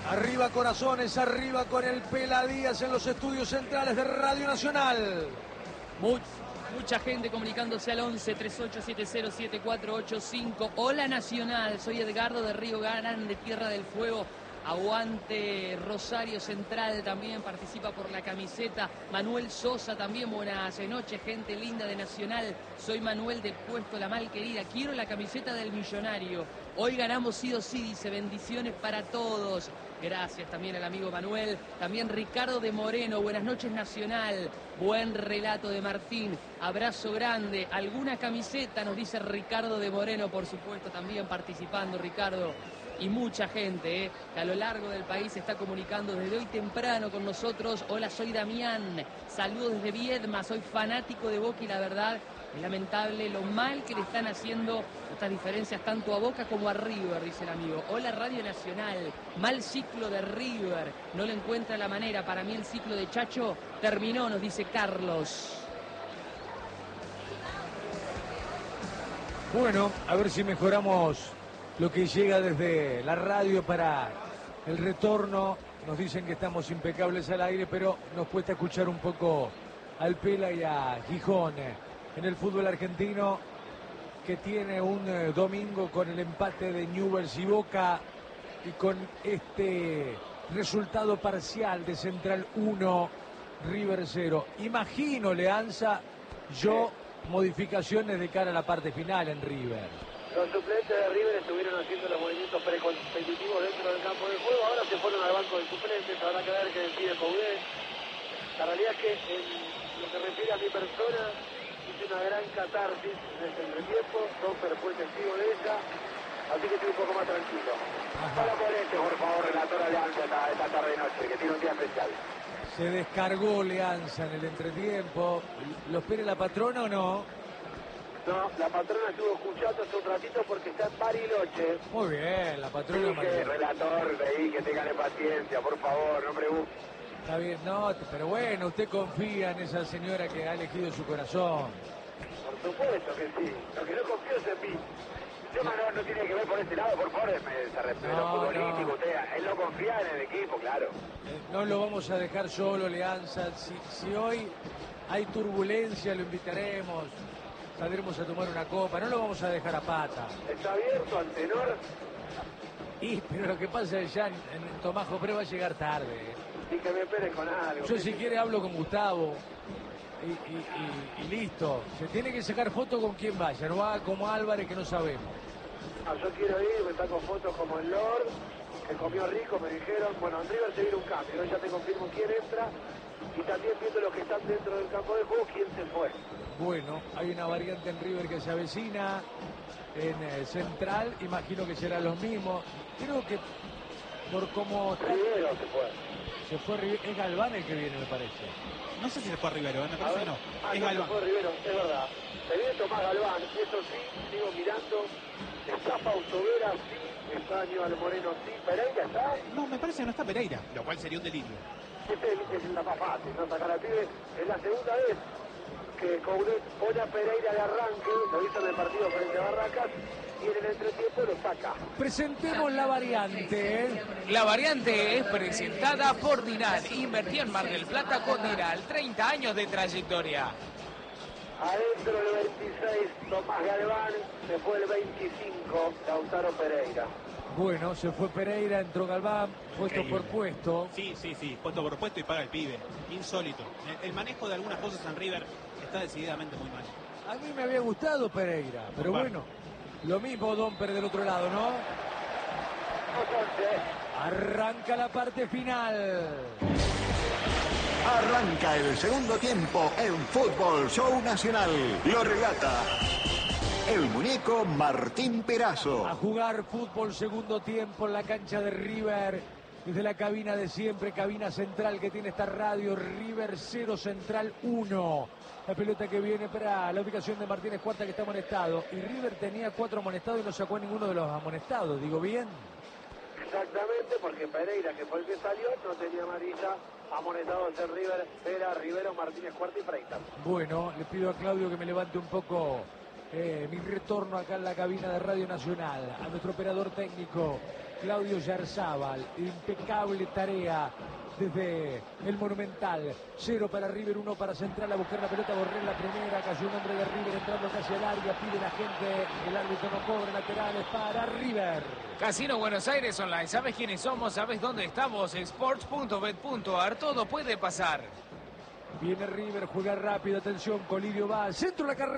Arriba corazones, arriba con el Pela Díaz en los estudios centrales de Radio Nacional. Mucha gente comunicándose al 11 3870 7485. Hola Nacional, soy Edgardo de Río Grande, Tierra del Fuego. Aguante Rosario Central, también participa por la camiseta. Manuel Sosa también, buenas noches, gente linda de Nacional. Soy Manuel de Puesto La Malquerida, quiero la camiseta del Millonario. Hoy ganamos sí o sí, dice, bendiciones para todos. Gracias también al amigo Manuel. También Ricardo de Moreno, buenas noches Nacional. Buen relato de Martín, abrazo grande. ¿Alguna camiseta? Nos dice Ricardo de Moreno, por supuesto, también participando Ricardo. Y mucha gente que a lo largo del país se está comunicando desde hoy temprano con nosotros. Hola, soy Damián, saludos desde Viedma, soy fanático de Boca y la verdad es lamentable lo mal que le están haciendo estas diferencias tanto a Boca como a River, dice el amigo. Hola Radio Nacional, mal ciclo de River, no le encuentra la manera, para mí el ciclo de Chacho terminó, nos dice Carlos. Bueno, a ver si mejoramos lo que llega desde la radio para el retorno. Nos dicen que estamos impecables al aire, pero nos cuesta escuchar un poco al Pela y a Gijón en el fútbol argentino, que tiene un domingo con el empate de Newell's y Boca y con este resultado parcial de Central 1, River 0. Imagino, Leanza, yo modificaciones de cara a la parte final en River. Los suplentes de River estuvieron haciendo los movimientos precompetitivos dentro del campo de juego, ahora se fueron al banco de suplentes, habrá que ver qué decide Coudet. La realidad es que en lo que refiere a mi persona, hice una gran catarsis en este entretiempo, Domper fue testigo de ella, así que estoy un poco más tranquilo. Para Morente, por favor, relator Alianza esta tarde-noche, que tiene un día especial. Se descargó Leanza en el entretiempo. ¿Lo espera la patrona o no? No, la patrona estuvo escuchando hace un ratito porque está en Bariloche. Muy bien, la patrona. Dije, relator, veí que tengan paciencia, por favor, no pregunte. Está bien, no, pero bueno, usted confía en esa señora que ha elegido su corazón. Por supuesto que sí, lo que no confío es en mí. El tema no tiene que ver por este lado, por favor, lo político, usted, él no confía en el equipo, claro. No lo vamos a dejar solo, Leanza. Si hoy hay turbulencia, lo invitaremos. Saldremos a tomar una copa, no lo vamos a dejar a pata. ¿Está abierto al tenor? Pero lo que pasa es que ya en Tomás Jopré va a llegar tarde. Y que me espere con algo. Yo si quiere hablo con Gustavo y listo. Se tiene que sacar foto con quien vaya, no va como Álvarez que no sabemos. Yo quiero ir, me saco fotos como el Lord, que comió rico, me dijeron. Bueno, en River se viene un cambio, yo ya te confirmo quién entra. Y también viendo los que están dentro del campo de juego, quién se fue. Bueno, hay una variante en River que se avecina, en Central, imagino que serán los mismos. Creo que por cómo... Rivero se fue. Se fue Rivero, es Galván el que viene, me parece. No sé si se fue a Rivero, me parece que no. Es Galván. Se fue Rivero, es verdad. Se viene Tomás Galván, eso sí, sigo mirando. Está Fausto-Vera, sí. Está Aníbal Moreno, sí. ¿Pereira está? No, me parece que no está Pereira, lo cual sería un delirio. Es la más fácil, no sacar al pibe. Es la segunda vez que Coudet pone a Pereira de arranque, lo hizo en el partido frente a Barracas, y en el entretiempo lo saca. Presentemos la variante. La variante es presentada por Dinal. Invertí en Mar del Plata con Dinal. 30 años de trayectoria. Adentro el 26, Tomás Galván, se fue el 25, Lautaro Pereira. Bueno, se fue Pereira, entró Galván, puesto por puesto. Sí, puesto por puesto y paga el pibe. Insólito. El manejo de algunas cosas en River está decididamente muy mal. A mí me había gustado Pereira, pero bueno, lo mismo Domper del otro lado, ¿no? Arranca la parte final. Arranca el segundo tiempo en Fútbol Show Nacional. Lo relata el muñeco Martín Perazo. A jugar fútbol segundo tiempo en la cancha de River. Desde la cabina de siempre, cabina central que tiene esta radio, River 0, Central 1. La pelota que viene para la ubicación de Martínez Cuarta, que está amonestado. Y River tenía 4 amonestados y no sacó a ninguno de los amonestados, ¿digo bien? Exactamente, porque Pereira, que fue el que salió, no tenía amarilla. Amonestados en River, era Rivero, Martínez Cuarta y Freitas. Bueno, le pido a Claudio que me levante un poco mi retorno acá en la cabina de Radio Nacional. A nuestro operador técnico, Claudio Yarzábal. Impecable tarea desde el Monumental. 0 para River, 1 para Central. A buscar la pelota, Borrell la primera. Cayó un hombre de River entrando casi al área. Pide la gente, el árbitro no cobra. Laterales para River. Casino Buenos Aires Online. ¿Sabes quiénes somos? ¿Sabes dónde estamos? Sports.bet.ar. Todo puede pasar. Viene River, juega rápido. Atención, Colidio va al centro de la carrera.